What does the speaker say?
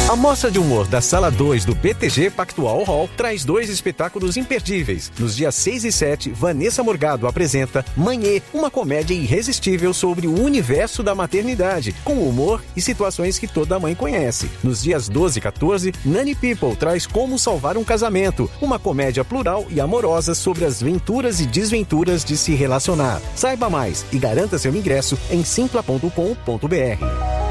A Mostra de Humor da Sala 2 do BTG Pactual Hall traz 2 espetáculos imperdíveis. Nos dias 6 e 7, Vanessa Morgado apresenta Manhê, uma comédia irresistível sobre o universo da maternidade, com humor e situações que toda mãe conhece. Nos dias 12 e 14, Nani People traz Como Salvar um Casamento, uma comédia plural e amorosa sobre as venturas e desventuras de se relacionar. Saiba mais e garanta seu ingresso em simpla.com.br.